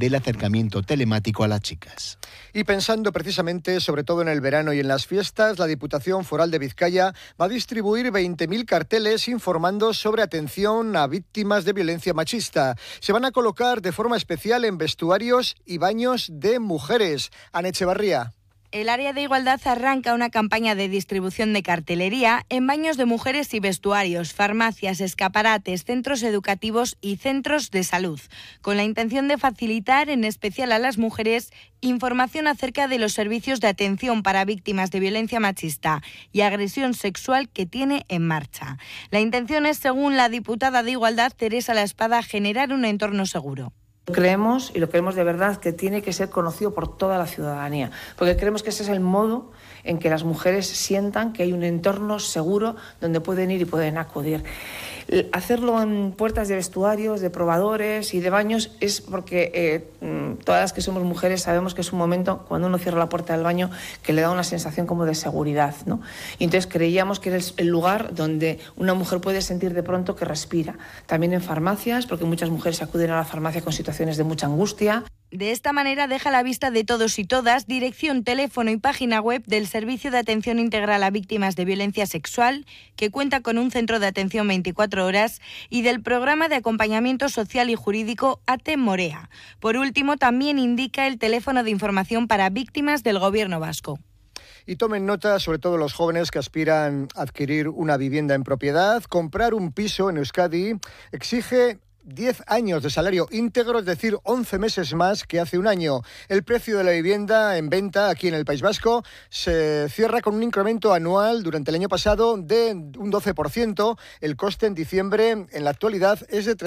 del acercamiento telemático a las chicas. Y pensando precisamente sobre todo en el verano y en las fiestas, la Diputación Foral de Vizcaya va a distribuir 20.000 carteles informando sobre atención a víctimas de violencia machista. Se van a colocar de forma especial en vestuarios y baños de mujeres. Ana Echevarría. El área de igualdad arranca una campaña de distribución de cartelería en baños de mujeres y vestuarios, farmacias, escaparates, centros educativos y centros de salud, con la intención de facilitar, en especial a las mujeres, información acerca de los servicios de atención para víctimas de violencia machista y agresión sexual que tiene en marcha. La intención es, según la diputada de Igualdad, Teresa La Espada, generar un entorno seguro. Creemos, y lo creemos de verdad, que tiene que ser conocido por toda la ciudadanía, porque creemos que ese es el modo en que las mujeres sientan que hay un entorno seguro donde pueden ir y pueden acudir. Hacerlo en puertas de vestuarios, de probadores y de baños es porque todas las que somos mujeres sabemos que es un momento, cuando uno cierra la puerta del baño, que le da una sensación como de seguridad, ¿no? Y entonces creíamos que era el lugar donde una mujer puede sentir de pronto que respira. También en farmacias, porque muchas mujeres acuden a la farmacia con situaciones de mucha angustia. De esta manera deja a la vista de todos y todas dirección, teléfono y página web del Servicio de Atención Integral a Víctimas de Violencia Sexual, que cuenta con un centro de atención 24 horas, y del Programa de Acompañamiento Social y Jurídico ATE Morea. Por último, también indica el teléfono de información para víctimas del Gobierno vasco. Y tomen nota, sobre todo los jóvenes que aspiran a adquirir una vivienda en propiedad. Comprar un piso en Euskadi exige 10 años de salario íntegro, es decir, 11 meses más que hace un año. El precio de la vivienda en venta aquí en el País Vasco se cierra con un incremento anual durante el año pasado de un 12%. El coste en diciembre, en la actualidad, es de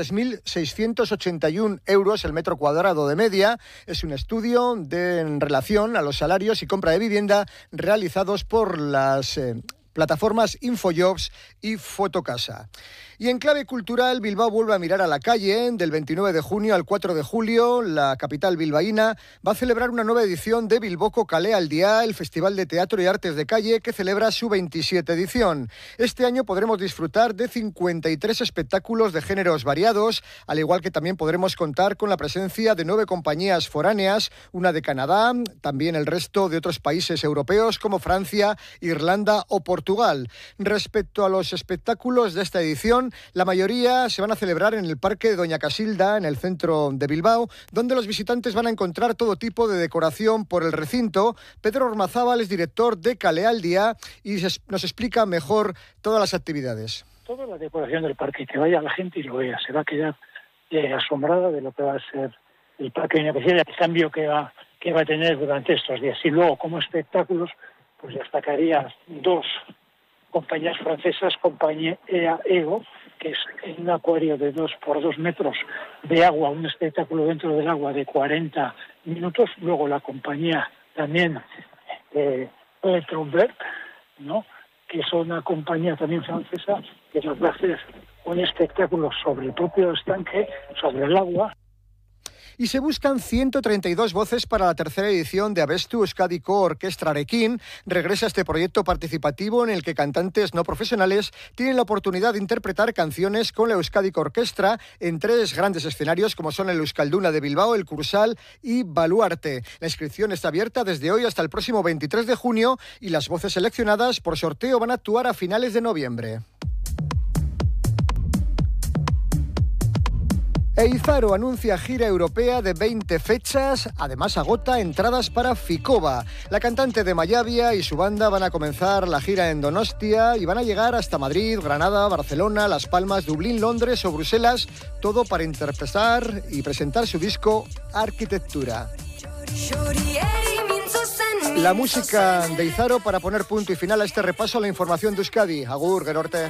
3.681 euros el metro cuadrado de media. Es un estudio en relación a los salarios y compra de vivienda realizados por las plataformas Infojobs y Fotocasa. Y en clave cultural, Bilbao vuelve a mirar a la calle. Del 29 de junio al 4 de julio, la capital bilbaína va a celebrar una nueva edición de Bilboko Kale Aldia, el Festival de Teatro y Artes de Calle, que celebra su 27 edición. Este año podremos disfrutar de 53 espectáculos de géneros variados, al igual que también podremos contar con la presencia de 9 compañías foráneas, una de Canadá, también el resto de otros países europeos como Francia, Irlanda o Portugal. Respecto a los espectáculos de esta edición, la mayoría se van a celebrar en el Parque de Doña Casilda, en el centro de Bilbao, donde los visitantes van a encontrar todo tipo de decoración por el recinto. Pedro Ormazábal es director de Kalealdia y nos explica mejor todas las actividades. Toda la decoración del parque, que vaya la gente y lo vea, se va a quedar asombrada de lo que va a ser el Parque de Doña Casilda, el cambio que va a tener durante estos días. Y luego, como espectáculos, pues destacaría 2 compañías francesas, compañía EO, que es un acuario de 2 por 2 metros de agua, un espectáculo dentro del agua de 40 minutos. Luego la compañía también Trombert, ¿no?, que es una compañía también francesa, que nos va a hacer un espectáculo sobre el propio estanque, sobre el agua. Y se buscan 132 voces para la tercera edición de Abestu Euskadiko Orkestrarekin. Regresa este proyecto participativo en el que cantantes no profesionales tienen la oportunidad de interpretar canciones con la Euskadiko Orkestra en 3 grandes escenarios como son el Euskalduna de Bilbao, el Cursal y Baluarte. La inscripción está abierta desde hoy hasta el próximo 23 de junio y las voces seleccionadas por sorteo van a actuar a finales de noviembre. Eizaro anuncia gira europea de 20 fechas, además agota entradas para Fikova. La cantante de Mayavia y su banda van a comenzar la gira en Donostia y van a llegar hasta Madrid, Granada, Barcelona, Las Palmas, Dublín, Londres o Bruselas, todo para interpretar y presentar su disco Arquitectura. La música de Eizaro para poner punto y final a este repaso a la información de Euskadi. Agur, Gerorte.